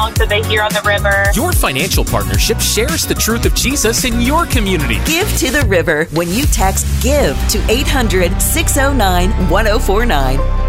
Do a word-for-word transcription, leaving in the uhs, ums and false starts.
songs that they hear on the river. Your financial partnership shares the truth of Jesus in your community. Give to the River when you text GIVE to eight hundred, six oh nine, one oh four nine.